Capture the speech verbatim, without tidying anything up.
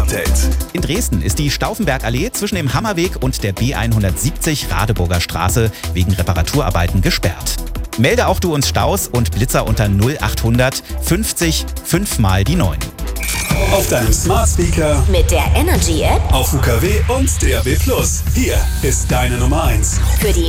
Update. In Dresden ist die Stauffenbergallee zwischen dem Hammerweg und der B hundertsiebzig Radeburger Straße wegen Reparaturarbeiten gesperrt. Melde auch du uns Staus und Blitzer unter null achthundert fünfzig fünf mal die neun. Auf deinem Smart Speaker, mit der Energy App, auf U K W und D A B plus. Hier ist deine Nummer eins. für die